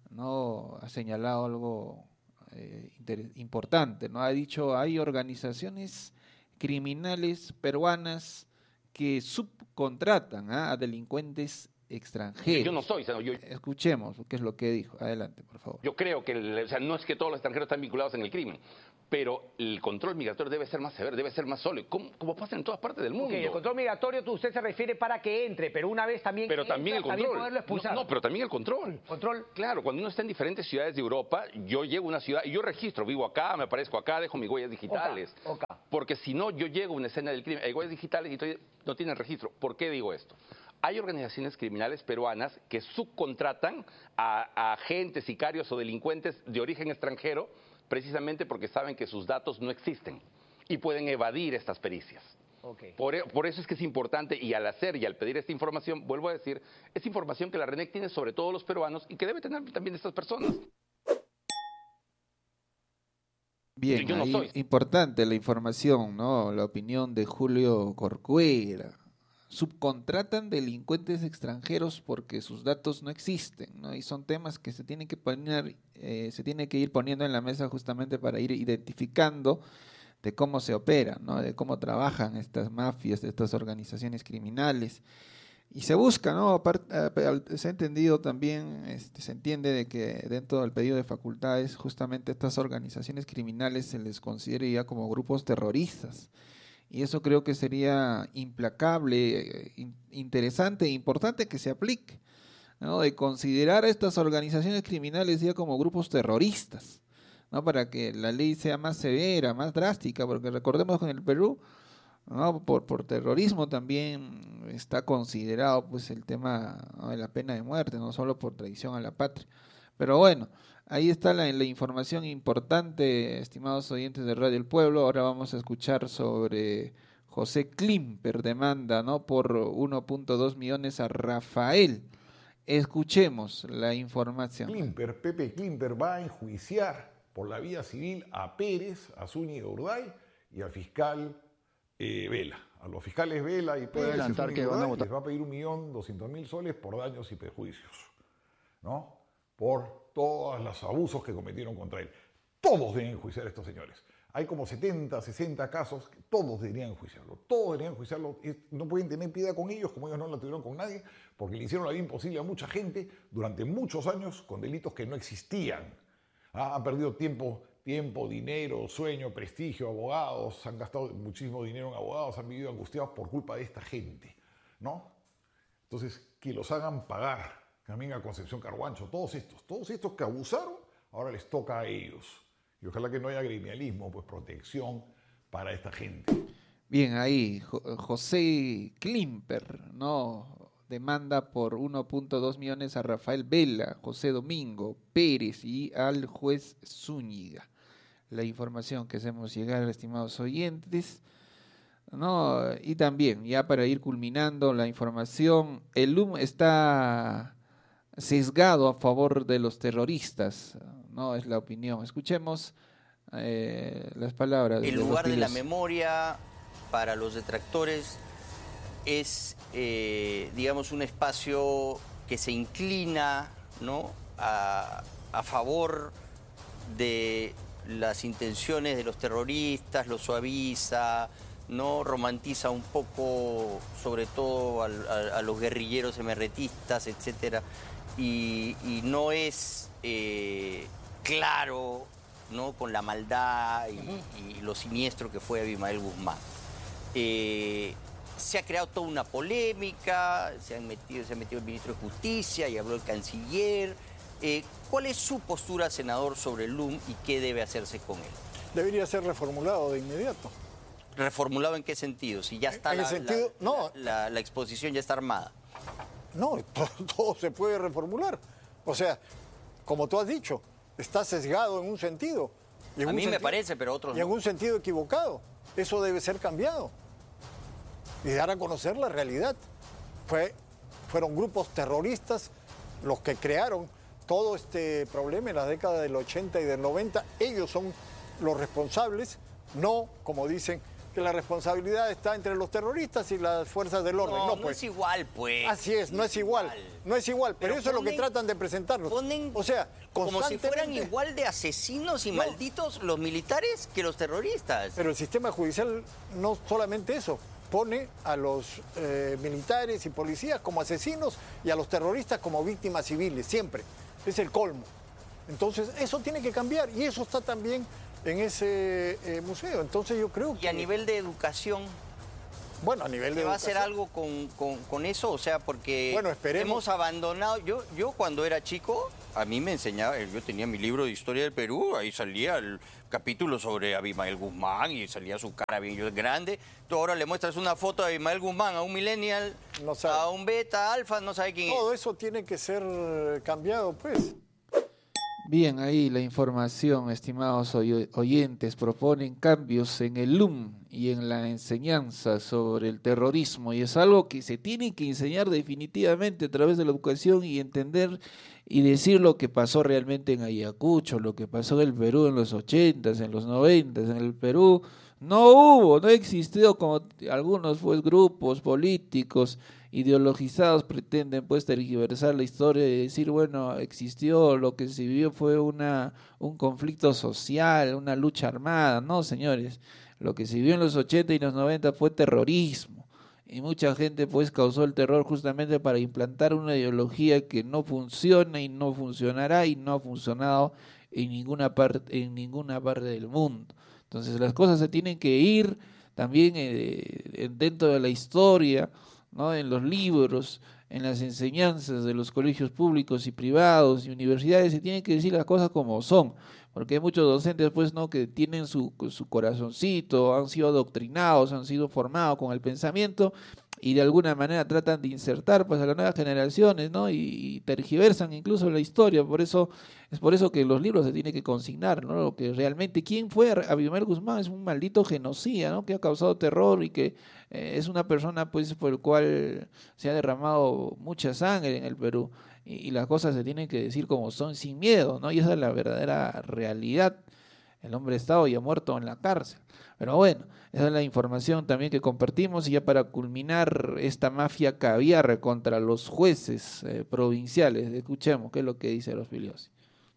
¿no? Ha señalado algo Eh, inter- importante, ¿no? Ha dicho, hay organizaciones criminales peruanas que subcontratan ¿eh? a delincuentes extranjeros. Yo no soy, yo, yo, Escuchemos qué es lo que dijo. Adelante, por favor. Yo creo que, el, o sea, no es que todos los extranjeros están vinculados en el crimen, pero el control migratorio debe ser más severo, debe ser más sólido, como, como pasa en todas partes del mundo. Okay, el control migratorio, tú, usted se refiere para que entre, pero una vez también Pero entra, también el control. También poderlo expulsar. No, no, pero también el control. ¿Control? Claro, cuando uno está en diferentes ciudades de Europa, yo llego a una ciudad y yo registro, vivo acá, me aparezco acá, dejo mis huellas digitales. Okay, okay. Porque si no, yo llego a una escena del crimen, hay huellas digitales y estoy, no tienen registro. ¿Por qué digo esto? Hay organizaciones criminales peruanas que subcontratan a, a agentes, sicarios o delincuentes de origen extranjero precisamente porque saben que sus datos no existen y pueden evadir estas pericias. Okay. Por, por eso es que es importante, y al hacer y al pedir esta información, vuelvo a decir, es información que la RENEC tiene sobre todos los peruanos y que debe tener también estas personas. Bien, yo no ahí soy. Importante la información, ¿no? La opinión de Julio Corcuera. Subcontratan delincuentes extranjeros porque sus datos no existen, ¿no? Y son temas que se tienen que poner, eh, se tiene que ir poniendo en la mesa justamente para ir identificando de cómo se opera, ¿no? De cómo trabajan estas mafias, estas organizaciones criminales. Y se busca, ¿no? Aparte, se ha entendido también, este, se entiende de que dentro del pedido de facultades, justamente estas organizaciones criminales se les considere ya como grupos terroristas. Y eso creo que sería implacable, in, interesante e importante que se aplique, ¿no? De considerar a estas organizaciones criminales ya como grupos terroristas, ¿no? Para que la ley sea más severa, más drástica, porque recordemos que en el Perú, ¿no? Por, por terrorismo también está considerado pues el tema, ¿no? de la pena de muerte, no solo por traición a la patria. Pero bueno, ahí está la, la información importante, estimados oyentes de Radio El Pueblo. Ahora vamos a escuchar sobre José Klimper, demanda, ¿no? por uno punto dos millones a Rafael. Escuchemos la información. Klimper, Pepe Klimper va a enjuiciar por la vía civil a Pérez, a Zúñiga Urday y al fiscal Eh, Vela. A los fiscales Vela y Pérez adelantar que van a votar. les va a pedir un millón doscientos mil soles por daños y perjuicios, ¿no? Por todos los abusos que cometieron contra él. Todos deben enjuiciar a estos señores. Hay como setenta, sesenta casos, que todos deberían enjuiciarlo. Todos deberían enjuiciarlo. No pueden tener piedad con ellos, como ellos no la tuvieron con nadie, porque le hicieron la vida imposible a mucha gente durante muchos años con delitos que no existían. Ah, han perdido tiempo Tiempo, dinero, sueño, prestigio, abogados, han gastado muchísimo dinero en abogados, han vivido angustiados por culpa de esta gente, ¿no? Entonces, que los hagan pagar, también a Concepción Carhuancho, todos estos, todos estos que abusaron, ahora les toca a ellos. Y ojalá que no haya gremialismo, pues protección para esta gente. Bien, ahí, José Klimper, ¿no? Demanda por uno punto dos millones a Rafael Vela, José Domingo Pérez y al juez Zúñiga. La información que hacemos llegar, estimados oyentes, ¿no? Y también, ya para ir culminando la información, el L U M está sesgado a favor de los terroristas, ¿no? Es la opinión. Escuchemos eh, las palabras. El de lugar los de la memoria para los detractores es, eh, digamos, un espacio que se inclina, ¿no? a, a favor de las intenciones de los terroristas, lo suaviza, no romantiza un poco, sobre todo a, a, a los guerrilleros emerretistas, etcétera, y, y no es eh, claro, ¿no? con la maldad y, y lo siniestro que fue Abimael Guzmán. Eh, se ha creado toda una polémica, se, han metido, se ha metido el ministro de Justicia y habló el canciller. Eh, ¿Cuál es su postura, senador, sobre el L U M y qué debe hacerse con él? Debería ser reformulado de inmediato. ¿Reformulado en qué sentido? Si ya está en la, el sentido, la, no. la, la, la exposición ya está armada. No, todo, todo se puede reformular. O sea, como tú has dicho, está sesgado en un sentido. Y en A un mí sentido, me parece, pero otros Y en no. un sentido equivocado. Eso debe ser cambiado. Y dar a conocer la realidad. Fue, fueron grupos terroristas los que crearon todo este problema en la década del ochenta y del noventa. Ellos son los responsables, no, como dicen, que la responsabilidad está entre los terroristas y las fuerzas del orden. No, No, no pues. es igual, pues. Así es, no, no es, es igual. igual. No es igual, pero, pero eso ponen, es lo que tratan de presentarnos. Ponen o sea, como si fueran igual de asesinos y no. malditos los militares que los terroristas. Pero el sistema judicial no solamente eso, pone a los eh, militares y policías como asesinos y a los terroristas como víctimas civiles, siempre. Es el colmo. Entonces, eso tiene que cambiar y eso está también en ese eh, museo. Entonces, yo creo que... Y a nivel de educación... Bueno, a nivel de ¿se va educación. a hacer algo con, con, con eso? O sea, porque bueno, esperemos. hemos abandonado... Yo, yo cuando era chico, a mí me enseñaba... Yo tenía mi libro de historia del Perú, ahí salía el capítulo sobre Abimael Guzmán y salía su cara bien grande. Tú ahora le muestras una foto de Abimael Guzmán a un millennial, no sabe. a un beta, alfa, no sabe quién Todo es. Todo eso tiene que ser cambiado, pues. Bien, ahí la información, estimados oyentes, proponen cambios en el L U M y en la enseñanza sobre el terrorismo, y es algo que se tiene que enseñar definitivamente a través de la educación y entender y decir lo que pasó realmente en Ayacucho, lo que pasó en el Perú en los ochentas, en los noventas, en el Perú no hubo, no existió, como algunos pues grupos políticos ideologizados pretenden pues tergiversar la historia y decir, bueno, existió, lo que se vivió fue una un conflicto social, una lucha armada. No, señores, lo que se vivió en los ochenta y los noventa fue terrorismo, y mucha gente pues causó el terror justamente para implantar una ideología que no funciona y no funcionará y no ha funcionado en ninguna parte, en ninguna parte del mundo. Entonces las cosas se tienen que ir también eh, dentro de la historia, ¿no? En los libros, en las enseñanzas de los colegios públicos y privados y universidades, se tienen que decir las cosas como son, porque hay muchos docentes pues no que tienen su, su corazoncito, han sido adoctrinados, han sido formados con el pensamiento y de alguna manera tratan de insertar pues a las nuevas generaciones, ¿no? Y, y tergiversan incluso la historia. Por eso es por eso que los libros se tienen que consignar, ¿no? Lo que realmente quién fue Abimael Guzmán es un maldito genocida, ¿no? Que ha causado terror y que eh, es una persona pues por el cual se ha derramado mucha sangre en el Perú y, y las cosas se tienen que decir como son sin miedo, ¿no? Y esa es la verdadera realidad. El hombre ha estado y ha muerto en la cárcel. Pero bueno, esa es la información también que compartimos y ya para culminar esta mafia caviar contra los jueces eh, provinciales. Escuchemos qué es lo que dice Rospigliosi.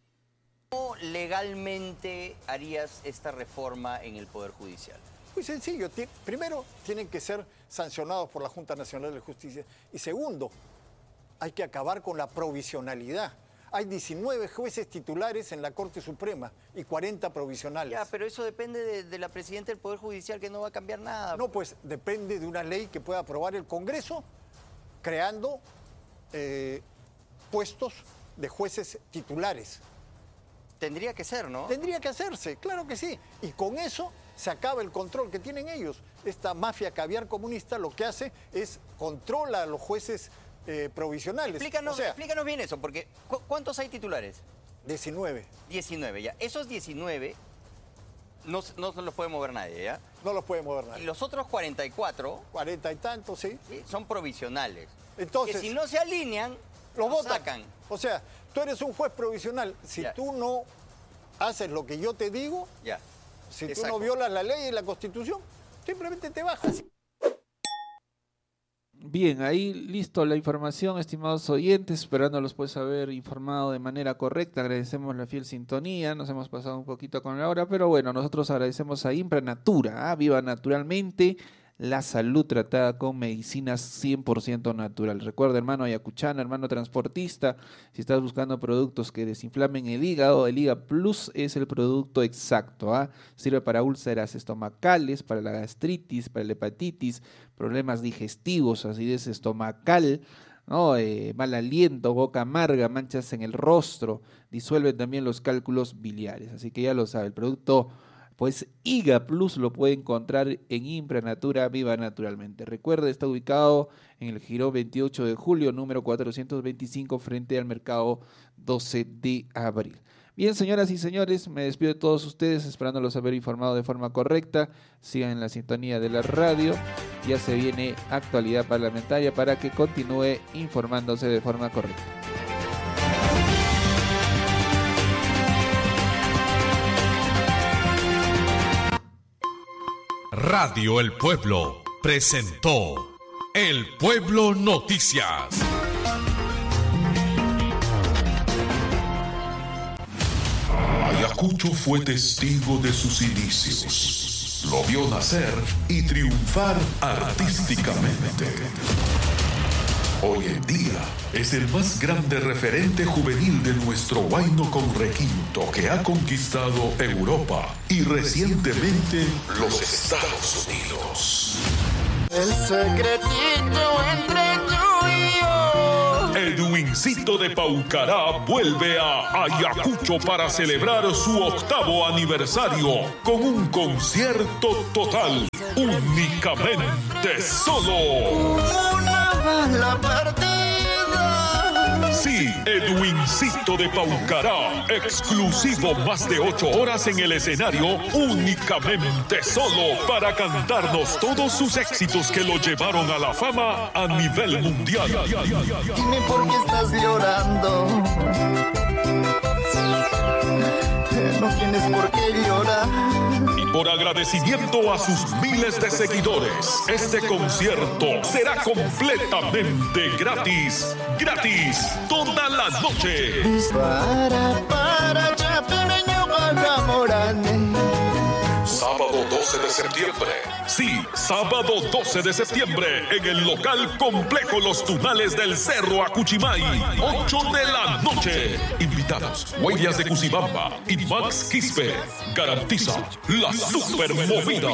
¿Cómo legalmente harías esta reforma en el Poder Judicial? Muy sencillo. Primero, tienen que ser sancionados por la Junta Nacional de Justicia. Y segundo, hay que acabar con la provisionalidad. Hay diecinueve jueces titulares en la Corte Suprema y cuarenta provisionales. Ya, pero eso depende de, de la presidenta del Poder Judicial, que no va a cambiar nada. No, pues depende de una ley que pueda aprobar el Congreso, creando eh, puestos de jueces titulares. Tendría que ser, ¿no? Tendría que hacerse, claro que sí. Y con eso se acaba el control que tienen ellos. Esta mafia caviar comunista lo que hace es controla a los jueces Eh, provisionales. Explícanos, o sea, explícanos bien eso, porque ¿cu ¿cuántos hay titulares? diecinueve. diecinueve, ya. Esos diecinueve no, no se los puede mover nadie, ¿ya? No los puede mover nadie. Y los otros cuarenta y cuatro... cuarenta y tantos, sí. ¿sí? Son provisionales. Entonces, que si no se alinean, los los votan. sacan. O sea, tú eres un juez provisional. Si ya. tú no haces lo que yo te digo, ya. si te tú saco. no violas la ley y la Constitución, simplemente te bajas. Bien, ahí listo la información, estimados oyentes, esperándolos pues haber informado de manera correcta. Agradecemos la fiel sintonía, nos hemos pasado un poquito con la hora, pero bueno, nosotros agradecemos a Impranatura, ¿ah? Viva naturalmente, la salud tratada con medicinas cien por ciento natural. Recuerda, hermano ayacuchano, hermano transportista, si estás buscando productos que desinflamen el hígado, el Hígado Plus es el producto exacto. ¿ah? Sirve para úlceras estomacales, para la gastritis, para la hepatitis, problemas digestivos, acidez estomacal, ¿no? eh, mal aliento, boca amarga, manchas en el rostro, disuelve también los cálculos biliares. Así que ya lo sabe, el producto pues Hígado Plus lo puede encontrar en Impranatura, viva naturalmente. Recuerde, está ubicado en el Girón veintiocho de julio, número cuatrocientos veinticinco, frente al mercado doce de abril. Bien, señoras y señores, me despido de todos ustedes, esperándolos haber informado de forma correcta. Sigan en la sintonía de la radio. Ya se viene actualidad parlamentaria para que continúe informándose de forma correcta. Radio El Pueblo presentó El Pueblo Noticias. Ayacucho fue testigo de sus inicios. Lo vio nacer y triunfar artísticamente. Hoy en día es el más grande referente juvenil de nuestro Huayno con requinto, que ha conquistado Europa y recientemente los Estados Unidos. El secretito entre tú y yo. Edwincito de Paucará vuelve a Ayacucho para celebrar su octavo aniversario con un concierto total, únicamente solo. Una bala perdida. Sí, Edwincito de Paucará, exclusivo más de ocho horas en el escenario, únicamente solo para cantarnos todos sus éxitos que lo llevaron a la fama a nivel mundial. Dime por qué estás llorando. No tienes por qué llorar. Y por agradecimiento a sus miles de seguidores, este concierto será completamente gratis. Gratis toda la noche. Para, para, chapemeño, agamorane. sábado doce de septiembre. Sí, sábado doce de septiembre en el local Complejo Los Tunales del Cerro Acuchimay, ocho de la noche. Invitados, Huellas de Cucibamba y Max Quispe. Garantiza la super movida.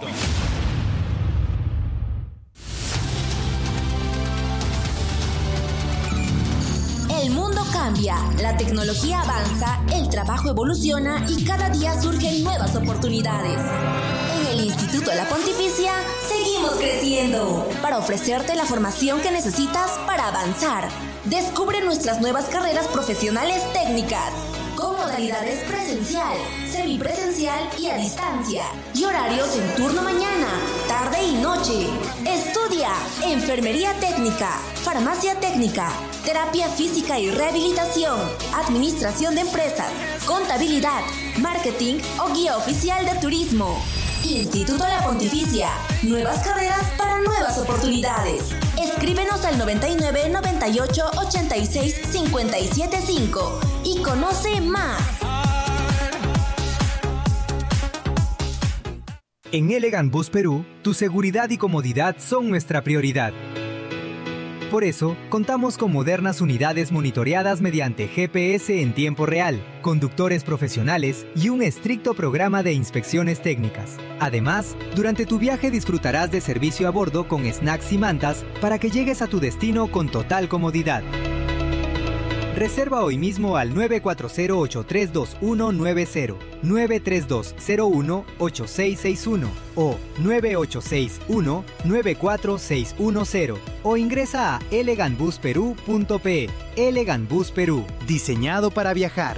El mundo cambia, la tecnología avanza, el trabajo evoluciona y cada día surgen nuevas oportunidades. En el Instituto La Pontificia seguimos creciendo para ofrecerte la formación que necesitas para avanzar. Descubre nuestras nuevas carreras profesionales técnicas con modalidades presencial, semipresencial y a distancia y horarios en turno mañana, tarde y noche. Estudia enfermería técnica, farmacia técnica, terapia física y rehabilitación, administración de empresas, contabilidad, marketing o guía oficial de turismo. Instituto La Pontificia, nuevas carreras para nuevas oportunidades. Escríbenos al noventa y nueve, noventa y ocho, ochenta y seis, cincuenta y siete cinco y conoce más. En Elegant Bus Perú, tu seguridad y comodidad son nuestra prioridad. Por eso, contamos con modernas unidades monitoreadas mediante G P S en tiempo real, conductores profesionales y un estricto programa de inspecciones técnicas. Además, durante tu viaje disfrutarás de servicio a bordo con snacks y mantas para que llegues a tu destino con total comodidad. Reserva hoy mismo al nueve cuatro cero, ocho tres dos uno nueve cero, nueve tres dos cero uno, ocho seis seis uno o nueve ocho seis uno, nueve cuatro seis uno cero o ingresa a elegant bus perú punto pe. Elegant Bus Perú, diseñado para viajar.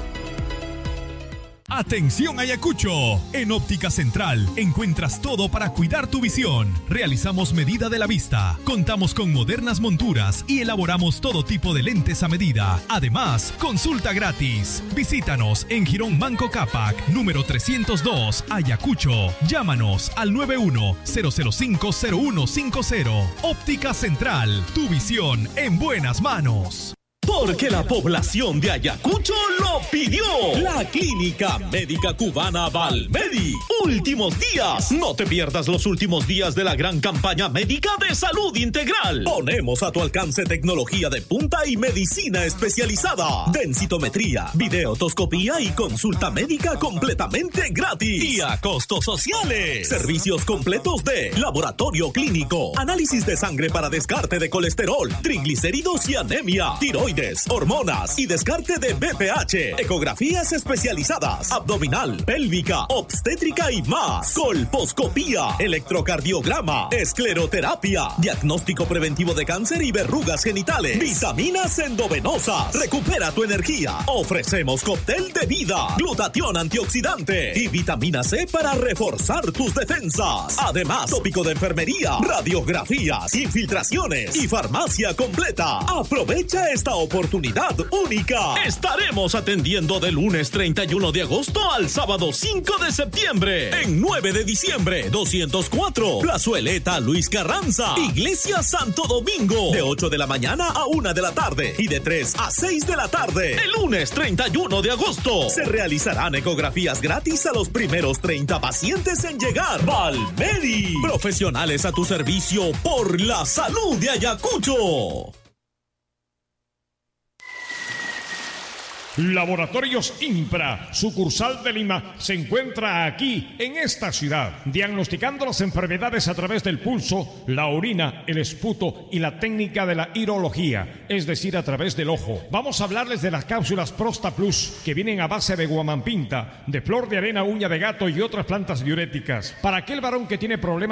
Atención Ayacucho, en Óptica Central encuentras todo para cuidar tu visión. Realizamos medida de la vista, contamos con modernas monturas y elaboramos todo tipo de lentes a medida. Además, consulta gratis. Visítanos en Girón Manco Cápac, número trescientos dos, Ayacucho. Llámanos al nueve uno cero cero cinco cero uno cinco cero. Óptica Central, tu visión en buenas manos. Porque la población de Ayacucho lo pidió. La Clínica Médica Cubana Valmedi. Últimos días. No te pierdas los últimos días de la gran campaña médica de salud integral. Ponemos a tu alcance tecnología de punta y medicina especializada. Densitometría, videotoscopía y consulta médica completamente gratis. Y a costos sociales. Servicios completos de laboratorio clínico, análisis de sangre para descarte de colesterol, triglicéridos y anemia, tiroides, hormonas y descarte de B P H, ecografías especializadas, abdominal, pélvica, obstétrica y más, colposcopía, electrocardiograma, escleroterapia, diagnóstico preventivo de cáncer y verrugas genitales, vitaminas endovenosas, recupera tu energía, ofrecemos cóctel de vida, glutatión antioxidante y vitamina C para reforzar tus defensas, además tópico de enfermería, radiografías, infiltraciones y farmacia completa. Aprovecha esta oportunidad única. Estaremos atendiendo del lunes treinta y uno de agosto al sábado cinco de septiembre. En nueve de diciembre, doscientos cuatro, Plazueleta Luis Carranza, Iglesia Santo Domingo, de ocho de la mañana a una de la tarde y de tres a seis de la tarde. El lunes treinta y uno de agosto se realizarán ecografías gratis a los primeros treinta pacientes en llegar. Valmedi, profesionales a tu servicio por la salud de Ayacucho. Laboratorios Impra, sucursal de Lima, se encuentra aquí, en esta ciudad, diagnosticando las enfermedades a través del pulso, la orina, el esputo y la técnica de la irología, es decir, a través del ojo. Vamos a hablarles de las cápsulas Prosta Plus, que vienen a base de guamampinta, de flor de arena, uña de gato y otras plantas diuréticas. Para aquel varón que tiene problemas